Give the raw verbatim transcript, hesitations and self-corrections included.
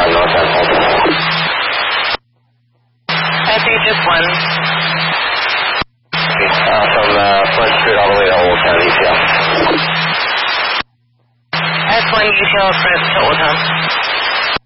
five north at Fulton. I think just one. Okay, uh, from uh, Front Street all the way to Old Town E T L. S one detail approach to